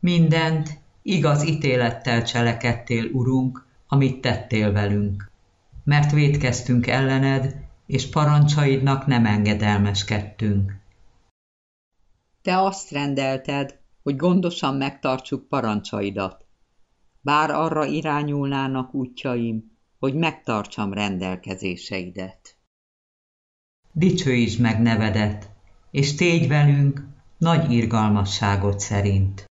Mindent igaz ítélettel cselekedtél, Urunk, amit tettél velünk. Mert vétkeztünk ellened, és parancsaidnak nem engedelmeskedtünk. Te azt rendelted, hogy gondosan megtartsuk parancsaidat. Bár arra irányulnának útjaim, hogy megtartsam rendelkezéseidet. Dicsőítsd meg nevedet, és tégy velünk nagy irgalmasságod szerint.